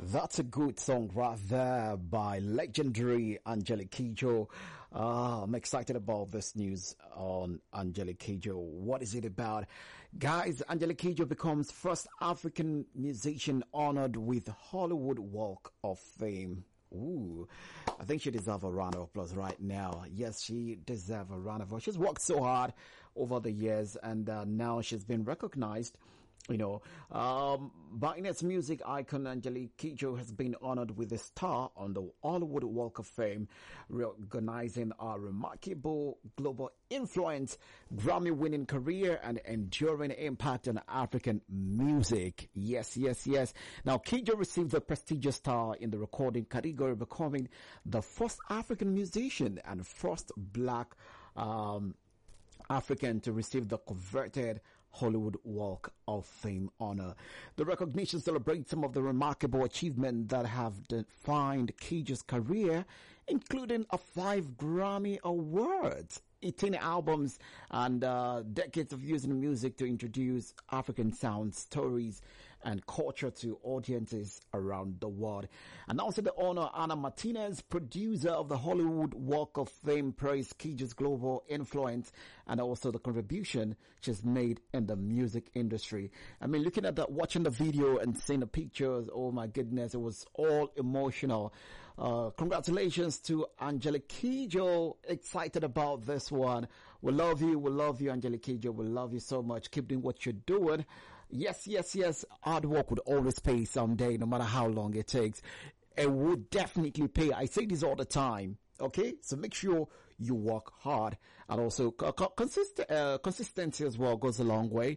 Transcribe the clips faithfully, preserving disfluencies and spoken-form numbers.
That's a good song right there by legendary Angelique Kidjo. Uh, I'm excited about this news on Angelique Kidjo. What is it about? Guys, Angelique Kidjo becomes first African musician honored with Hollywood Walk of Fame. Ooh, I think she deserves a round of applause right now. Yes, she deserves a round of applause. She's worked so hard over the years, and uh, now she's been recognized. You know, um, Binance music icon Angelique Kidjo has been honored with a star on the Hollywood Walk of Fame, recognizing our remarkable global influence, Grammy-winning career, and enduring impact on African music. Yes, yes, yes. Now, Kidjo received the prestigious star in the recording category, becoming the first African musician and first Black um, African to receive the coveted Hollywood Walk of Fame honor. The recognition celebrates some of the remarkable achievements that have defined Kidjo's career, including a five Grammy Awards, eighteen albums, and uh, decades of using music to introduce African sounds, stories, and culture to audiences around the world. And also the honor, Anna Martinez, producer of the Hollywood Walk of Fame, praised Kidjo's global influence and also the contribution she's made in the music industry. I mean, looking at that, watching the video and seeing the pictures, oh my goodness, it was all emotional. Uh, congratulations to Angelique Kidjo. Excited about this one. We love you. We love you, Angelique Kidjo. We love you so much. Keep doing what you're doing. Yes, yes, yes. Hard work would always pay someday, no matter how long it takes. It would definitely pay. I say this all the time. Okay, so make sure you work hard, and also co- co- consist- uh, consistency as well goes a long way.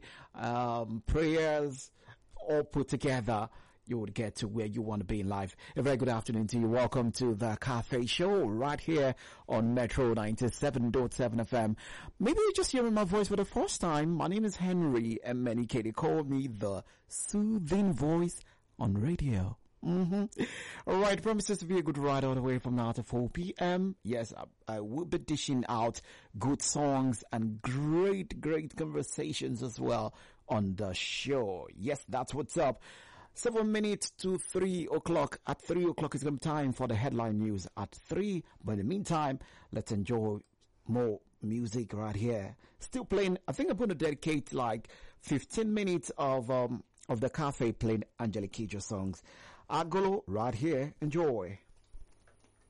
Um, prayers all put together, you would get to where you want to be in life. A very good afternoon to you. Welcome to the Cafe Show right here on Metro ninety-seven point seven F M. Maybe you're just hearing my voice for the first time. My name is Henry, and many Katie call me the soothing voice on radio. Mm-hmm. All right, promises to be a good ride all the way from now to four p.m. Yes, I, I will be dishing out good songs and great, great conversations as well on the show. Yes, that's what's up. Seven minutes to three o'clock. At three o'clock is going to be time for the headline news at three. But in the meantime, let's enjoy more music right here. Still playing. I think I'm going to dedicate like fifteen minutes of um of the cafe playing Angelique Kidjo songs. Agolo right here. Enjoy.